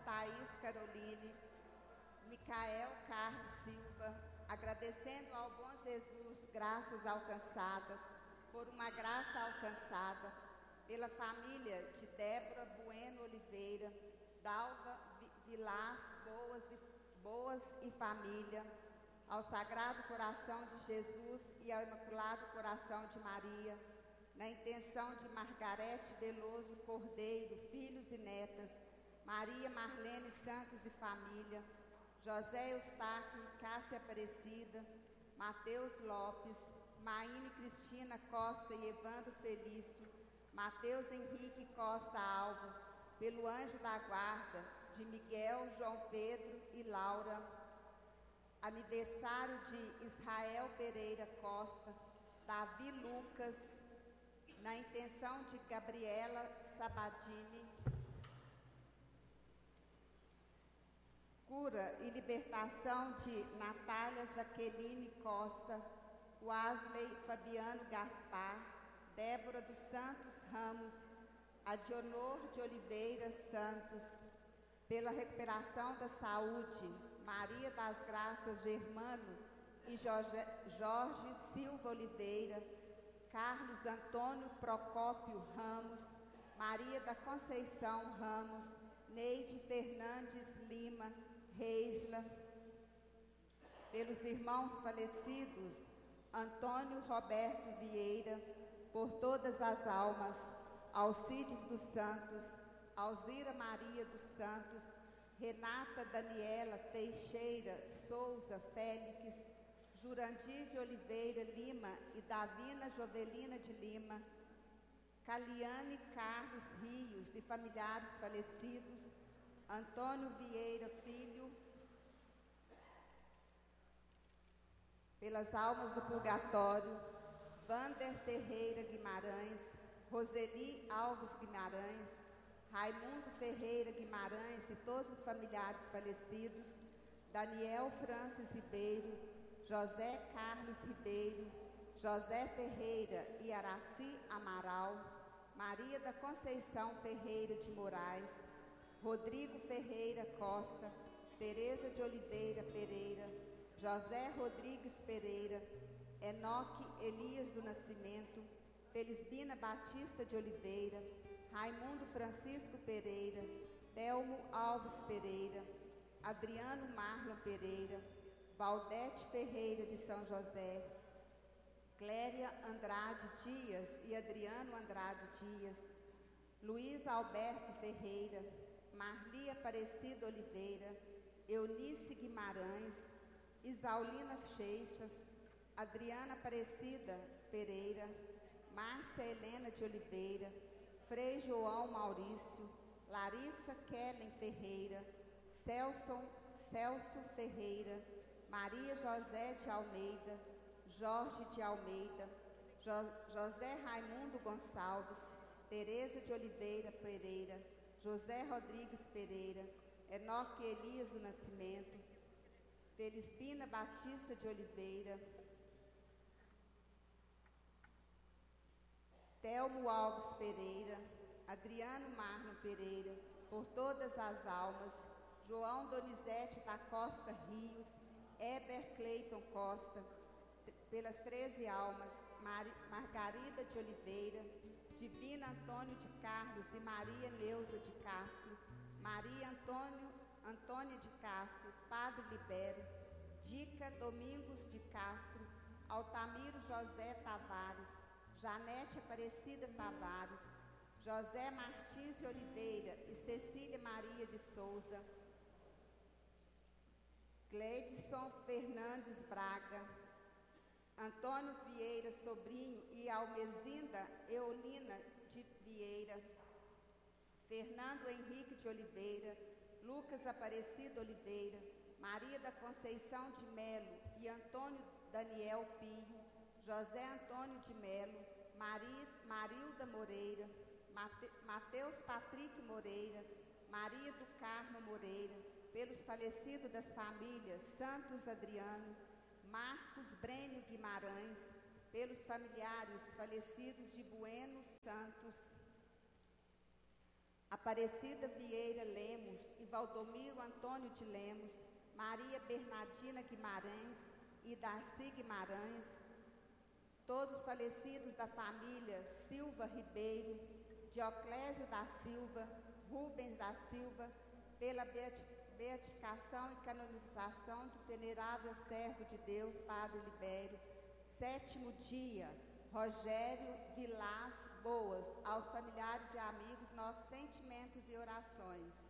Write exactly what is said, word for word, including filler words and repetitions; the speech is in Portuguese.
Thaís Caroline, Micael Carlos Silva, agradecendo ao bom Jesus graças alcançadas, por uma graça alcançada, pela família de Débora Bueno Oliveira, Dalva Vilas Boas e, Boas e família, ao Sagrado Coração de Jesus e ao Imaculado Coração de Maria, na intenção de Margarete Veloso Cordeiro, filhos e netas, Maria Marlene Santos e família, José Eustáquio e Cássia Aparecida, Mateus Lopes, Maíne Cristina Costa e Evandro Felício, Mateus Henrique Costa Alvo, pelo anjo da guarda, de Miguel, João Pedro e Laura, aniversário de Israel Pereira Costa, Davi Lucas, na intenção de Gabriela Sabadini, cura e libertação de Natália Jaqueline Costa, Wesley Fabiano Gaspar, Débora dos Santos Ramos, Adionor de Oliveira Santos, pela recuperação da saúde, Maria das Graças Germano e Jorge, Jorge Silva Oliveira, Carlos Antônio Procópio Ramos, Maria da Conceição Ramos, Neide Fernandes Lima, Reisla, pelos irmãos falecidos, Antônio Roberto Vieira, por todas as almas, Alcides dos Santos, Alzira Maria dos Santos, Renata Daniela Teixeira Souza Félix, Jurandir de Oliveira Lima e Davina Jovelina de Lima, Caliane Carlos Rios e familiares falecidos, Antônio Vieira Filho, pelas almas do purgatório, Vander Ferreira Guimarães, Roseli Alves Guimarães, Raimundo Ferreira Guimarães e todos os familiares falecidos, Daniel Francis Ribeiro, José Carlos Ribeiro, José Ferreira e Araci Amaral, Maria da Conceição Ferreira de Moraes, Rodrigo Ferreira Costa, Tereza de Oliveira Pereira, José Rodrigues Pereira, Enoque Elias do Nascimento, Felisbina Batista de Oliveira, Raimundo Francisco Pereira, Telmo Alves Pereira, Adriano Marlon Pereira, Valdete Ferreira de São José, Cléria Andrade Dias e Adriano Andrade Dias, Luiz Alberto Ferreira, Marli Aparecida Oliveira, Eunice Guimarães, Isaulina Seixas, Adriana Aparecida Pereira, Márcia Helena de Oliveira, Frei João Maurício, Larissa Kellen Ferreira, Celso, Celso Ferreira, Maria José de Almeida, Jorge de Almeida, jo, José Raimundo Gonçalves, Tereza de Oliveira Pereira, José Rodrigues Pereira, Enoque Elias do Nascimento, Felisbina Batista de Oliveira, Telmo Alves Pereira, Adriano Marlon Pereira, por todas as almas, João Donizete da Costa Rios, Heber Cleiton Costa, pelas treze almas, Mari, Margarida de Oliveira, Divina Antônio de Carlos e Maria Neuza de Castro, Maria Antônio, Antônia de Castro, Padre Libero, Dica Domingos de Castro, Altamiro José Tavares, Janete Aparecida Tavares, José Martins de Oliveira e Cecília Maria de Souza, Gleidson Fernandes Braga, Antônio Vieira Sobrinho e Almezinda Eolina de Vieira, Fernando Henrique de Oliveira, Lucas Aparecido Oliveira, Maria da Conceição de Melo e Antônio Daniel Pio, José Antônio de Melo, Mari, Marilda Moreira, Mate, Mateus Patrick Moreira, Maria do Carmo Moreira, pelos falecidos das famílias Santos Adriano, Marcos Brênio Guimarães, pelos familiares falecidos de Bueno Santos, a Aparecida Vieira Lemos e Valdomiro Antônio de Lemos, Maria Bernardina Guimarães e Darcy Guimarães, todos falecidos da família Silva Ribeiro, Dioclésio da Silva, Rubens da Silva, pela beatificação e canonização do venerável servo de Deus, Padre Libério. Sétimo dia, Rogério Vilas Boas, aos familiares e amigos, nossos sentimentos e orações.